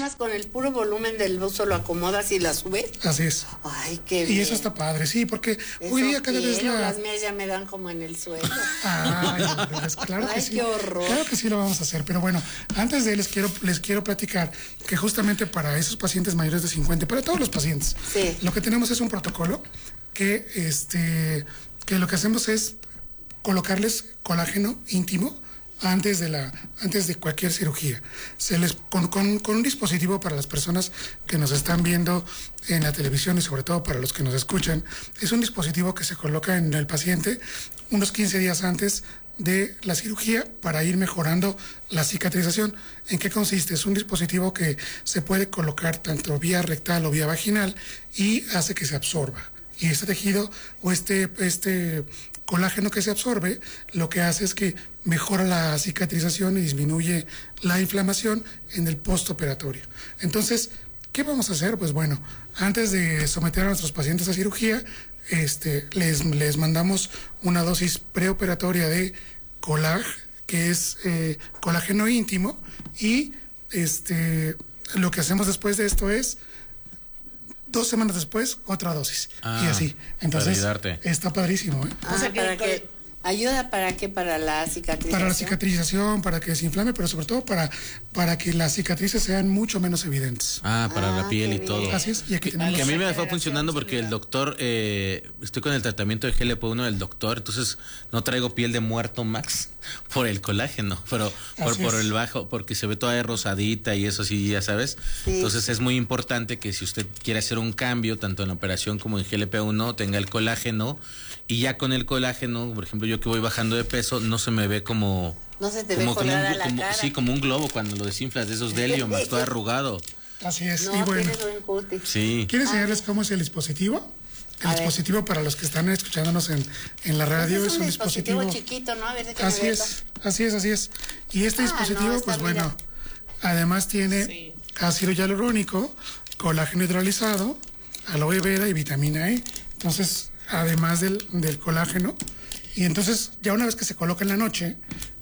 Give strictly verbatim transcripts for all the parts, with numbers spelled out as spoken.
más con el puro volumen del buzo lo acomodas y la subes. Así es. Ay, qué bien. Y eso está padre, sí, porque eso hoy día cada vez la... las mías ya me dan como en el suelo. Ay, pues, claro que Ay, sí. qué horror. Claro que sí lo vamos a hacer, pero bueno, antes de les quiero les quiero platicar que justamente para esos pacientes mayores de cincuenta, para todos los pacientes, sí. lo que tenemos es un protocolo que este que lo que hacemos es colocarles colágeno íntimo antes de la antes de cualquier cirugía. Se les con, con, con un dispositivo para las personas que nos están viendo en la televisión y sobre todo para los que nos escuchan, es un dispositivo que se coloca en el paciente unos quince días antes de la cirugía para ir mejorando la cicatrización. ¿En qué consiste? Es un dispositivo que se puede colocar tanto vía rectal o vía vaginal y hace que se absorba. Y este tejido o este, este colágeno que se absorbe, lo que hace es que mejora la cicatrización y disminuye la inflamación en el postoperatorio. Entonces, ¿qué vamos a hacer? Pues bueno, antes de someter a nuestros pacientes a cirugía, este, les, les mandamos una dosis preoperatoria de colag, que es eh, colágeno íntimo, y este, lo que hacemos después de esto es dos semanas después, otra dosis. Ah, y así. Entonces, está padrísimo, ¿eh? Ah, o sea, para que ayuda para qué, para la cicatrización. Para la cicatrización, para que se inflame, pero sobre todo para, para que las cicatrices sean mucho menos evidentes. Ah, para ah, la piel y todo. Así es. Y aquí tenemos... Que a mí me está funcionando porque el doctor, eh, estoy con el tratamiento de G L P uno del doctor, entonces no traigo piel de muerto, Max, por el colágeno, pero por, por el bajo, porque se ve toda rosadita y eso sí, ya sabes. Sí. Entonces es muy importante que si usted quiere hacer un cambio, tanto en la operación como en G L P uno, tenga el colágeno, y ya con el colágeno, por ejemplo, yo que voy bajando de peso, no se me ve como... No se te como, ve colgada como un, la como, cara. Sí, como un globo cuando lo desinflas de esos de helio, más todo arrugado. Así es, no, y bueno. Sí. ¿Quiero enseñarles cómo es el dispositivo? El a dispositivo ver. Para los que están escuchándonos en, en la radio pues es un, es un dispositivo, dispositivo chiquito, ¿no? A ver, así es, así es, así es. Y este ah, dispositivo, no, pues vida. bueno, además tiene sí. ácido hialurónico, colágeno hidrolizado, aloe vera y vitamina E. Entonces, además del, del colágeno, y entonces ya una vez que se coloca en la noche,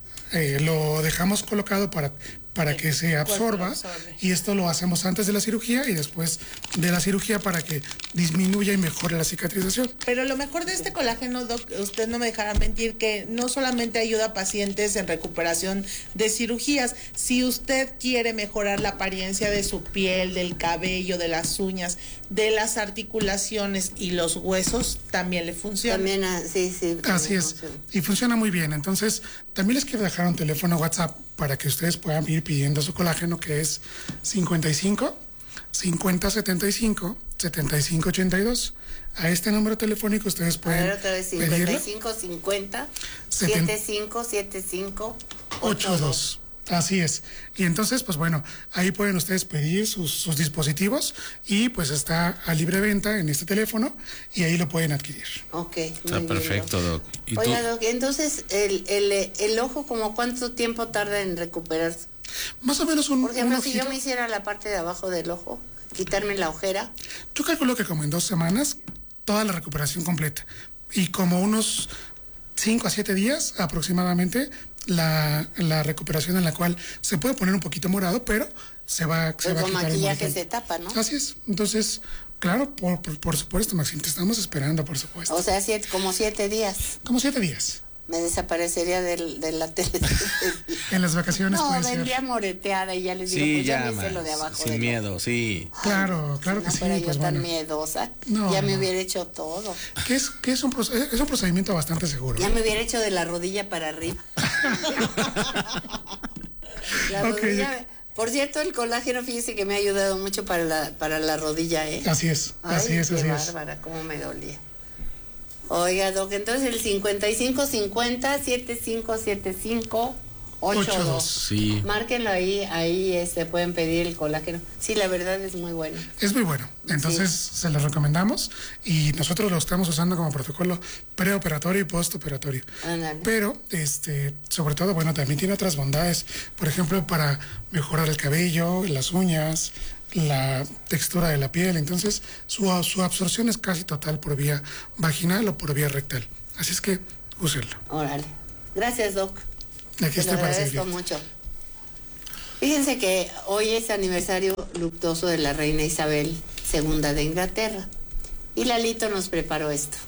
eh, lo dejamos colocado para, para que se absorba, y esto lo hacemos antes de la cirugía y después de la cirugía para que disminuya y mejore la cicatrización. Pero lo mejor de este colágeno, Doc, usted no me dejará mentir, que no solamente ayuda a pacientes en recuperación de cirugías. Si usted quiere mejorar la apariencia de su piel, del cabello, de las uñas, de las articulaciones y los huesos, también le funciona. También, sí, sí. Así es, funciona. Y funciona muy bien. Entonces, también les quiero dejar un teléfono WhatsApp para que ustedes puedan ir pidiendo su colágeno, que es cincuenta y cinco, cincuenta setenta y cinco, setenta y cinco ochenta y dos. A este número telefónico ustedes pueden. A ver, otra vez, cincuenta y cinco cincuenta, setenta y cinco setenta y cinco ochenta y dos. Así es. Y entonces, pues bueno, ahí pueden ustedes pedir sus, sus dispositivos y pues está a libre venta en este teléfono y ahí lo pueden adquirir. Ok. Está perfecto, Doc. ¿Y Oiga, tú? Doc, entonces, el, el, el ojo, ¿como cuánto tiempo tarda en recuperarse? Más o menos un Por ejemplo, un si yo me hiciera la parte de abajo del ojo, quitarme la ojera. Yo calculo que como en dos semanas, toda la recuperación completa. Y como unos cinco a siete días aproximadamente, La, la recuperación en la cual se puede poner un poquito morado, pero se va, pues se va a quitar. Con maquillaje se tapa, ¿no? Así es. Entonces, claro, por, por, por supuesto, Maxine, te estamos esperando, por supuesto. O sea, siete, como siete días. Como siete días. Me desaparecería del, de la tele. En las vacaciones no, puede vendría ser. moreteada y ya les digo, sí, pues ya, ya me hice lo de abajo. Sin de miedo, lo... sí. Ay, claro, claro si que no sí. fuera yo pues tan bueno. miedosa, no, ya me no. hubiera hecho todo. ¿Qué es, qué es, un, es un procedimiento bastante seguro? Ya ¿eh? me hubiera hecho de la rodilla para arriba. La okay. rodilla... Por cierto, el colágeno, fíjese que me ha ayudado mucho para la, para la rodilla, ¿eh? Así es, así Ay, es, qué así bárbara, es. cómo me dolía. Oiga, Doc, entonces el cincuenta y cinco cincuenta, setenta y cinco setenta y cinco ochenta y dos. Sí. Márquenlo ahí, ahí este, pueden pedir el colágeno. Sí, la verdad es muy bueno. Es muy bueno. Entonces sí. Se lo recomendamos y nosotros lo estamos usando como protocolo preoperatorio y postoperatorio. Ándale. Pero, este, sobre todo, bueno, también tiene otras bondades. Por ejemplo, para mejorar el cabello, las uñas, la textura de la piel. Entonces, su, su absorción es casi total por vía vaginal o por vía rectal. Así es que, úsenlo. Órale. Gracias, Doc. Aquí Te está lo para agradezco servir. mucho. Fíjense que hoy es aniversario luctuoso de la reina Isabel segunda de Inglaterra. Y Lalito nos preparó esto.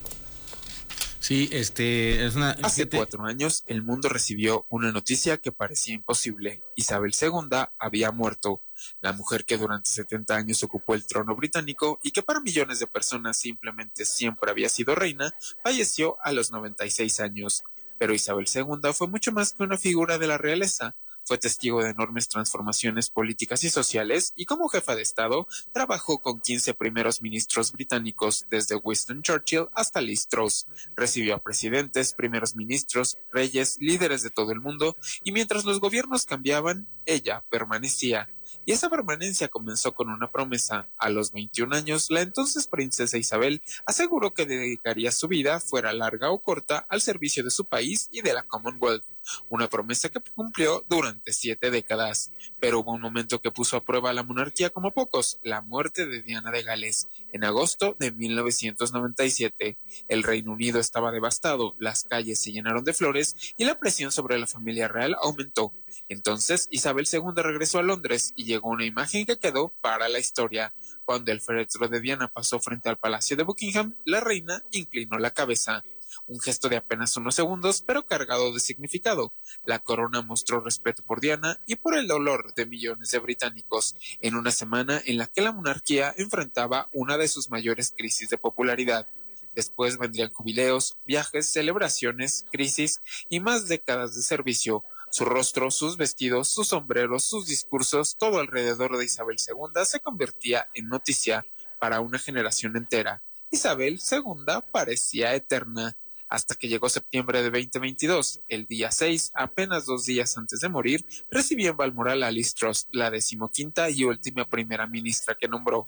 Sí, este es una... Hace fíjate. cuatro años el mundo recibió una noticia que parecía imposible. Isabel segunda había muerto. La mujer que durante setenta años ocupó el trono británico y que para millones de personas simplemente siempre había sido reina, falleció a los noventa y seis años. Pero Isabel segunda fue mucho más que una figura de la realeza. Fue testigo de enormes transformaciones políticas y sociales y como jefa de Estado trabajó con quince primeros ministros británicos desde Winston Churchill hasta Liz Truss. Recibió a presidentes, primeros ministros, reyes, líderes de todo el mundo y mientras los gobiernos cambiaban, ella permanecía. Y esa permanencia comenzó con una promesa. A los veintiún años, la entonces princesa Isabel aseguró que dedicaría su vida, fuera larga o corta, al servicio de su país y de la Commonwealth. Una promesa que cumplió durante siete décadas. Pero hubo un momento que puso a prueba la monarquía como pocos, la muerte de Diana de Gales. En agosto de mil novecientos noventa y siete, el Reino Unido estaba devastado, las calles se llenaron de flores y la presión sobre la familia real aumentó. Entonces Isabel segunda regresó a Londres y llegó una imagen que quedó para la historia. Cuando el féretro de Diana pasó frente al Palacio de Buckingham, la reina inclinó la cabeza. Un gesto de apenas unos segundos, pero cargado de significado. La corona mostró respeto por Diana y por el dolor de millones de británicos, en una semana en la que la monarquía enfrentaba una de sus mayores crisis de popularidad. Después vendrían jubileos, viajes, celebraciones, crisis y más décadas de servicio. Su rostro, sus vestidos, sus sombreros, sus discursos, todo alrededor de Isabel segunda se convertía en noticia para una generación entera. Isabel segunda parecía eterna, hasta que llegó septiembre de veinte veintidós. El día seis, apenas dos días antes de morir, recibió en Balmoral a Liz Truss, la decimoquinta y última primera ministra que nombró.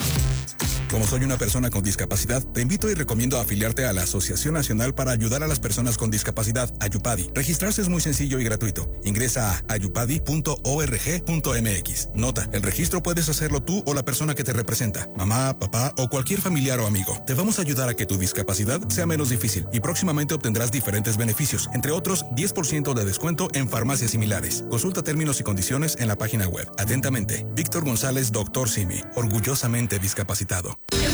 Como soy una persona con discapacidad, te invito y recomiendo afiliarte a la Asociación Nacional para Ayudar a las Personas con Discapacidad, AYUPADI. Registrarse es muy sencillo y gratuito. Ingresa a ayupadi punto org punto mx. Nota, el registro puedes hacerlo tú o la persona que te representa, mamá, papá o cualquier familiar o amigo. Te vamos a ayudar a que tu discapacidad sea menos difícil y próximamente obtendrás diferentes beneficios, entre otros diez por ciento de descuento en farmacias similares. Consulta términos y condiciones en la página web. Atentamente, Víctor González, doctor Simi, orgullosamente discapacitado.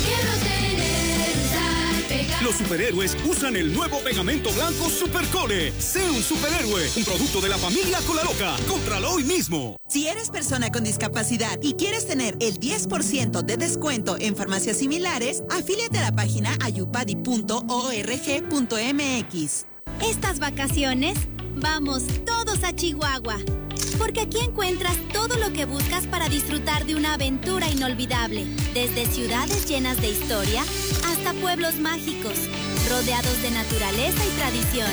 Los superhéroes usan el nuevo pegamento blanco Supercole. Sé un superhéroe, un producto de la familia Colaloca. Cómpralo hoy mismo. Si eres persona con discapacidad y quieres tener el diez por ciento de descuento en farmacias similares, afíliate a la página ayupadi punto org punto mx. Estas vacaciones, vamos todos a Chihuahua. Porque aquí encuentras todo lo que buscas para disfrutar de una aventura inolvidable. Desde ciudades llenas de historia hasta pueblos mágicos, rodeados de naturaleza y tradición.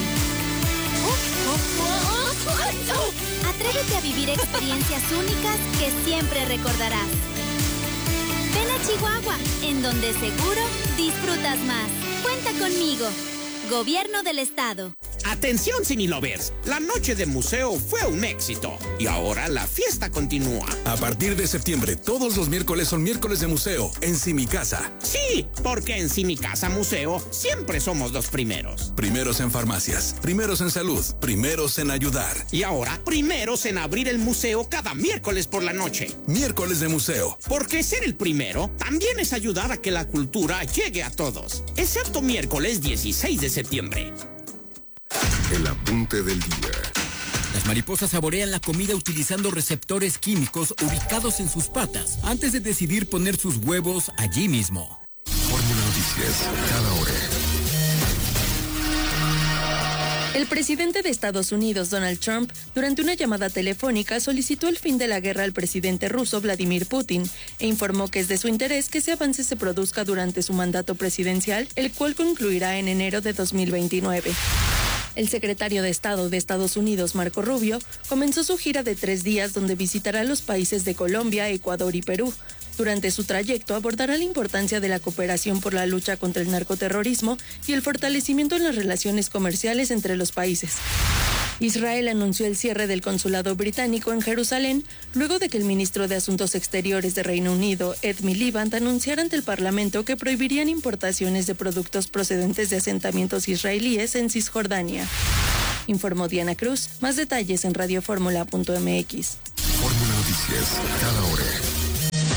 Atrévete a vivir experiencias únicas que siempre recordarás. Ven a Chihuahua, en donde seguro disfrutas más. Cuenta conmigo. Gobierno del Estado. Atención, Cinelovers, la noche de museo fue un éxito y ahora la fiesta continúa. A partir de septiembre, todos los miércoles son miércoles de museo en Cimicasa. Sí, porque en Cimicasa Museo siempre somos los primeros. Primeros en farmacias, primeros en salud, primeros en ayudar. Y ahora, primeros en abrir el museo cada miércoles por la noche. Miércoles de museo. Porque ser el primero también es ayudar a que la cultura llegue a todos. Excepto miércoles dieciséis de septiembre. El apunte del día. Las mariposas saborean la comida utilizando receptores químicos ubicados en sus patas antes de decidir poner sus huevos allí mismo. Fórmula Noticias, cada hora. El presidente de Estados Unidos, Donald Trump, durante una llamada telefónica solicitó el fin de la guerra al presidente ruso Vladimir Putin e informó que es de su interés que ese avance se produzca durante su mandato presidencial, el cual concluirá en enero de dos mil veintinueve. El secretario de Estado de Estados Unidos, Marco Rubio, comenzó su gira de tres días donde visitará los países de Colombia, Ecuador y Perú. Durante su trayecto abordará la importancia de la cooperación por la lucha contra el narcoterrorismo y el fortalecimiento en las relaciones comerciales entre los países. Israel anunció el cierre del consulado británico en Jerusalén luego de que el ministro de Asuntos Exteriores de Reino Unido, Ed Miliband, anunciara ante el Parlamento que prohibirían importaciones de productos procedentes de asentamientos israelíes en Cisjordania. Informó Diana Cruz. Más detalles en radioformula punto mx. Fórmula Noticias, cada hora.